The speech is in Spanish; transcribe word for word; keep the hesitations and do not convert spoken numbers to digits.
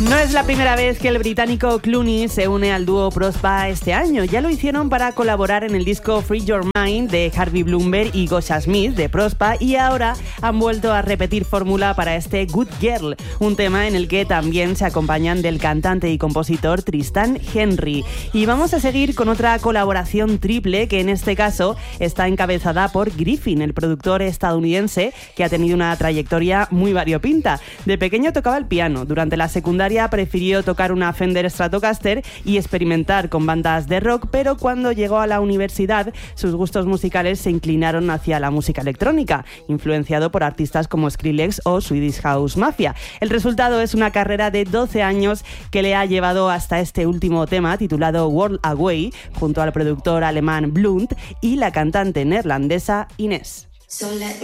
No es la primera vez que el británico Clooney se une al dúo Prospa este año. Ya lo hicieron para colaborar en el disco Free Your Mind de Harvey Bloomberg y Gosha Smith de Prospa, y ahora han vuelto a repetir fórmula para este Good Girl, un tema en el que también se acompañan del cantante y compositor Tristan Henry. Y vamos a seguir con otra colaboración triple que en este caso está encabezada por Griffin, el productor estadounidense que ha tenido una trayectoria muy variopinta. De pequeño tocaba el piano, durante la secundaria prefirió tocar una Fender Stratocaster y experimentar con bandas de rock, pero cuando llegó a la universidad sus gustos musicales se inclinaron hacia la música electrónica, influenciado por artistas como Skrillex o Swedish House Mafia. El resultado es una carrera de doce años que le ha llevado hasta este último tema titulado World Away, junto al productor alemán Blunt y la cantante neerlandesa Inés.